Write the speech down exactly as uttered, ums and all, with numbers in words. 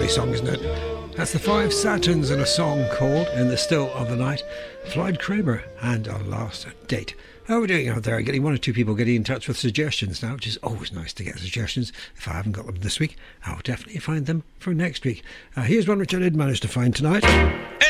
lovely song, isn't it? That's the Five Saturns and a song called In the Still of the Night. Floyd Kramer and Our Last Date. How are we doing out there? Getting one or two people getting in touch with suggestions now, which is always nice to get suggestions. If I haven't got them this week, I'll definitely find them for next week. Uh, here's one which I did manage to find tonight.